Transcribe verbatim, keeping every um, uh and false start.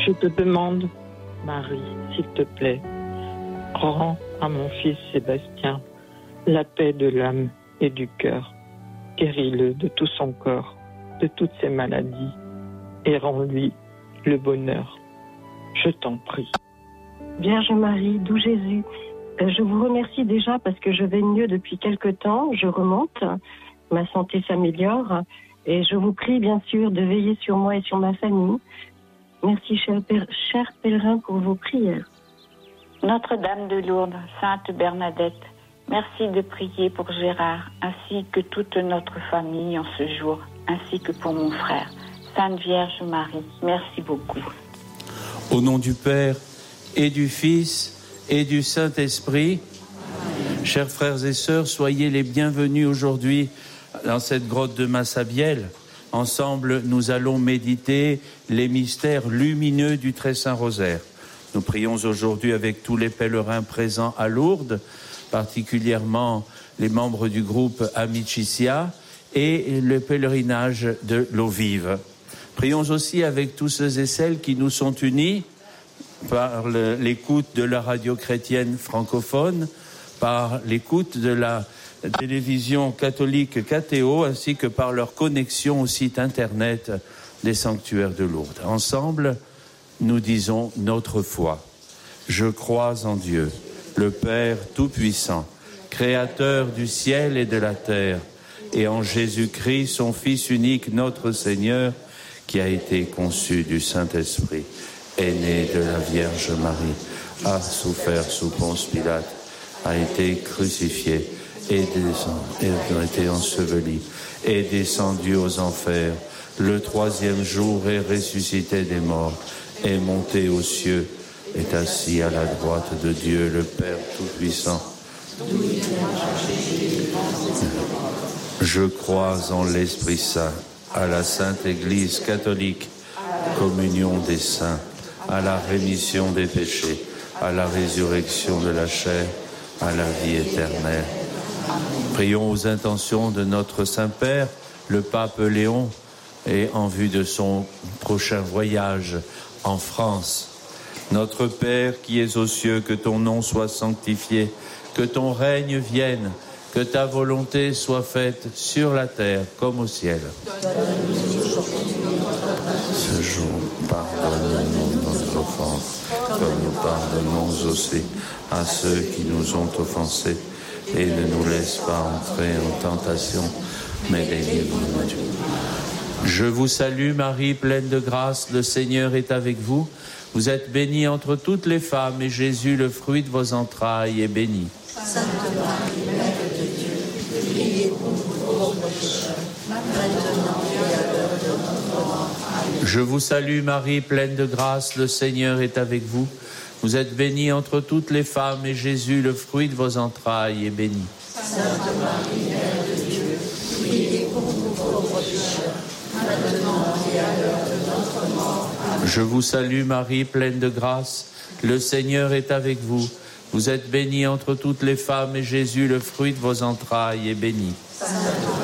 Je te demande, Marie, s'il te plaît, rends à mon fils Sébastien la paix de l'âme et du cœur. Guéris-le de tout son corps, de toutes ses maladies, et rends-lui le bonheur. Je t'en prie. Vierge Marie, doux Jésus, je vous remercie déjà parce que je vais mieux depuis quelque temps, je remonte, ma santé s'améliore, et je vous prie bien sûr de veiller sur moi et sur ma famille. Merci, chers cher pèlerins, pour vos prières. Notre-Dame de Lourdes, Sainte Bernadette, merci de prier pour Gérard, ainsi que toute notre famille en ce jour, ainsi que pour mon frère. Sainte Vierge Marie, merci beaucoup. Au nom du Père et du Fils et du Saint-Esprit, chers frères et sœurs, soyez les bienvenus aujourd'hui dans cette grotte de Massabielle. Ensemble, nous allons méditer les mystères lumineux du Très Saint Rosaire. Nous prions aujourd'hui avec tous les pèlerins présents à Lourdes, particulièrement les membres du groupe Amicitia et le pèlerinage de l'eau vive. Prions aussi avec tous ceux et celles qui nous sont unis par le, l'écoute de la radio chrétienne francophone, par l'écoute de la télévision catholique K T O, ainsi que par leur connexion au site internet des sanctuaires de Lourdes. Ensemble, nous disons notre foi. Je crois en Dieu, le Père Tout-Puissant, Créateur du ciel et de la terre, et en Jésus-Christ, son Fils unique, notre Seigneur, qui a été conçu du Saint-Esprit, est né de la Vierge Marie, a souffert sous Ponce Pilate, a été crucifié et, descend, et a été enseveli, est descendu aux enfers, le troisième jour est ressuscité des morts, est monté aux cieux, est assis à la droite de Dieu, le Père Tout-Puissant. Je crois en l'Esprit Saint, à la Sainte Église catholique, communion des saints, à la rémission des péchés, à la résurrection de la chair, à la vie éternelle. Prions aux intentions de notre Saint-Père, le Pape Léon, et en vue de son prochain voyage en France. Notre Père qui es aux cieux, que ton nom soit sanctifié, que ton règne vienne, que ta volonté soit faite sur la terre comme au ciel. Ce jour, pardonne-nous nos offenses, comme nous pardonnons aussi à ceux qui nous ont offensés, et ne nous laisse pas entrer en tentation, mais délivre-nous du mal. Je vous salue Marie, pleine de grâce, le Seigneur est avec vous. Vous êtes bénie entre toutes les femmes, et Jésus, le fruit de vos entrailles, est béni. Sainte Marie, Mère de Dieu, priez pour nous pauvres pécheurs, maintenant et à l'heure de notre mort. Amen. Je vous salue Marie, pleine de grâce, le Seigneur est avec vous. Vous êtes bénie entre toutes les femmes, et Jésus, le fruit de vos entrailles, est béni. Sainte Marie, Mère de Dieu, priez pour nous pauvres pécheurs, maintenant et à l'heure de notre mort. Amen. Je vous salue Marie, pleine de grâce, le Seigneur est avec vous. Vous êtes bénie entre toutes les femmes, et Jésus, le fruit de vos entrailles, est béni. Sainte